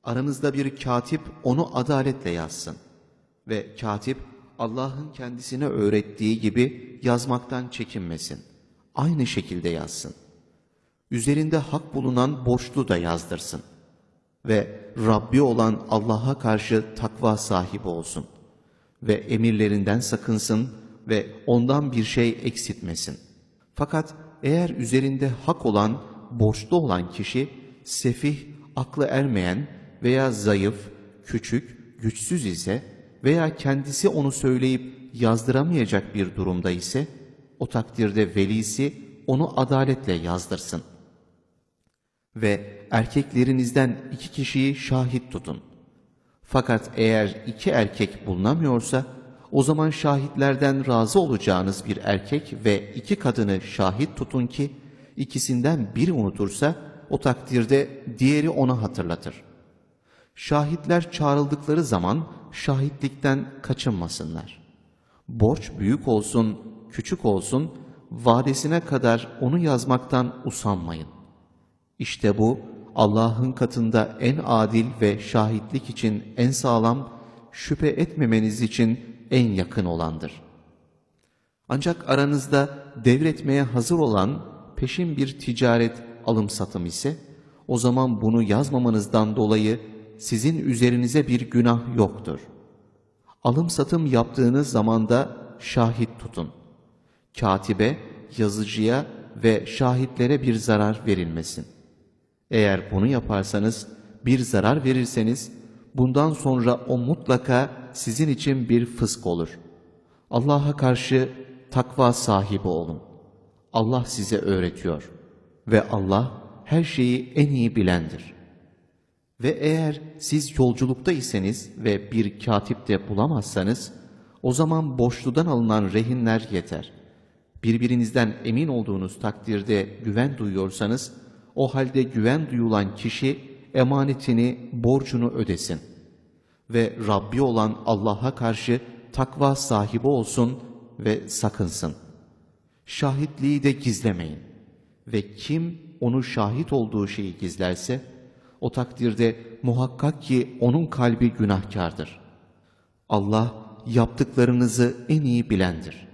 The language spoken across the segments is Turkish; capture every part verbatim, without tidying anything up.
Aranızda bir katip onu adaletle yazsın. Ve katip Allah'ın kendisine öğrettiği gibi yazmaktan çekinmesin. Aynı şekilde yazsın. Üzerinde hak bulunan borçlu da yazdırsın. Ve Rabbi olan Allah'a karşı takva sahibi olsun. Ve emirlerinden sakınsın ve ondan bir şey eksiltmesin. Fakat eğer üzerinde hak olan, borçlu olan kişi, sefih, aklı ermeyen veya zayıf, küçük, güçsüz ise veya kendisi onu söyleyip yazdıramayacak bir durumda ise, o takdirde velisi onu adaletle yazdırsın. Ve erkeklerinizden iki kişiyi şahit tutun. Fakat eğer iki erkek bulunamıyorsa, o zaman şahitlerden razı olacağınız bir erkek ve iki kadını şahit tutun ki, ikisinden biri unutursa, o takdirde diğeri ona hatırlatır. Şahitler çağrıldıkları zaman şahitlikten kaçınmasınlar. Borç büyük olsun, küçük olsun, vadesine kadar onu yazmaktan usanmayın. İşte bu, Allah'ın katında en adil ve şahitlik için en sağlam, şüphe etmemeniz için en yakın olandır. Ancak aranızda devretmeye hazır olan peşin bir ticaret alım satım ise, o zaman bunu yazmamanızdan dolayı sizin üzerinize bir günah yoktur. Alım satım yaptığınız zamanda şahit tutun. Katibe, yazıcıya ve şahitlere bir zarar verilmesin. Eğer bunu yaparsanız, bir zarar verirseniz, bundan sonra o mutlaka sizin için bir fısk olur. Allah'a karşı takva sahibi olun. Allah size öğretiyor ve Allah her şeyi en iyi bilendir. Ve eğer siz yolculukta iseniz ve bir katip de bulamazsanız, o zaman borçludan alınan rehinler yeter. Birbirinizden emin olduğunuz takdirde güven duyuyorsanız, o halde güven duyulan kişi emanetini, borcunu ödesin. Ve Rabbi olan Allah'a karşı takva sahibi olsun ve sakınsın. Şahitliği de gizlemeyin. Ve kim onu şahit olduğu şeyi gizlerse, o takdirde muhakkak ki onun kalbi günahkardır. Allah yaptıklarınızı en iyi bilendir.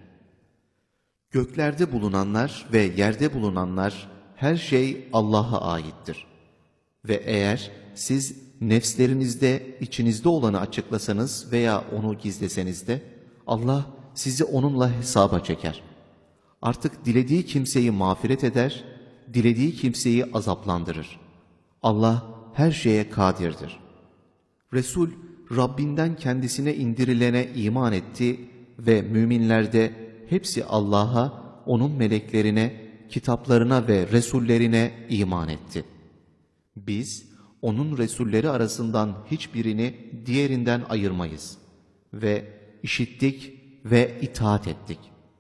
Göklerde bulunanlar ve yerde bulunanlar, her şey Allah'a aittir. Ve eğer siz nefslerinizde içinizde olanı açıklasanız veya onu gizleseniz de, Allah sizi onunla hesaba çeker. Artık dilediği kimseyi mağfiret eder, dilediği kimseyi azaplandırır. Allah her şeye kadirdir. Resul, Rabbinden kendisine indirilene iman etti ve müminler de hepsi Allah'a, onun meleklerine, kitaplarına ve Resullerine iman etti. Biz, onun Resulleri arasından hiçbirini diğerinden ayırmayız ve işittik ve itaat ettik.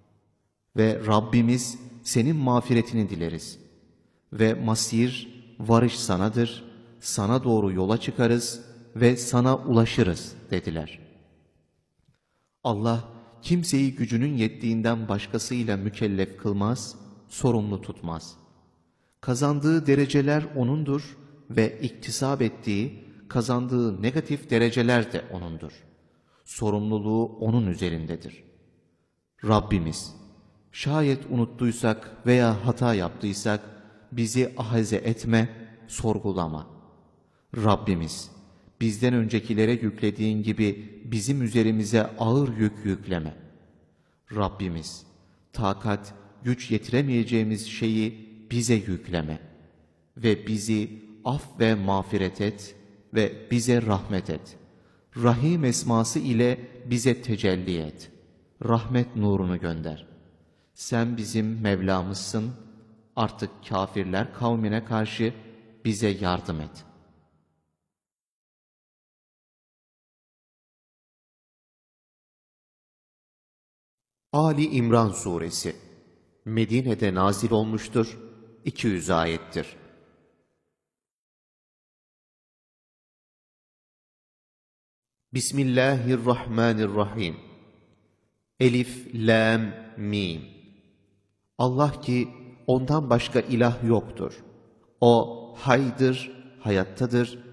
Ve Rabbimiz senin mağfiretini dileriz. Ve masir, varış sanadır, sana doğru yola çıkarız ve sana ulaşırız dediler. Allah kimseyi gücünün yettiğinden başkasıyla mükellef kılmaz, sorumlu tutmaz. Kazandığı dereceler O'nundur ve iktisap ettiği, kazandığı negatif dereceler de O'nundur. Sorumluluğu O'nun üzerindedir. Rabbimiz, şayet unuttuysak veya hata yaptıysak bizi ahaze etme, sorgulama. Rabbimiz, bizden öncekilere yüklediğin gibi bizim üzerimize ağır yük yükleme. Rabbimiz, takat, güç yetiremeyeceğimiz şeyi bize yükleme. Ve bizi af ve mağfiret et ve bize rahmet et. Rahim esması ile bize tecelli et. Rahmet nurunu gönder. Sen bizim Mevlamızsın, artık kafirler kavmine karşı bize yardım et. Ali İmran Suresi Medine'de nazil olmuştur, iki yüz ayettir. Bismillahirrahmanirrahim. Elif, Lam, Mim. Allah ki ondan başka ilah yoktur. O haydır, hayattadır